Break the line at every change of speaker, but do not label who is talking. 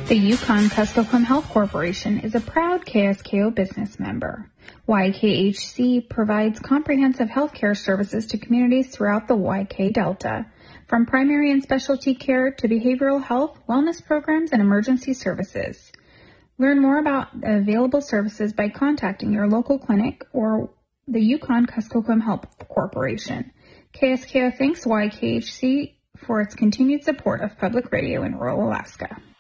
The Yukon-Kuskokwim Health Corporation is a proud KSKO business member. YKHC provides comprehensive healthcare services to communities throughout the YK Delta, from primary and specialty care to behavioral health, wellness programs, and emergency services. Learn more about available services by contacting your local clinic or the Yukon-Kuskokwim Health Corporation. KSKO thanks YKHC for its continued support of public radio in rural Alaska.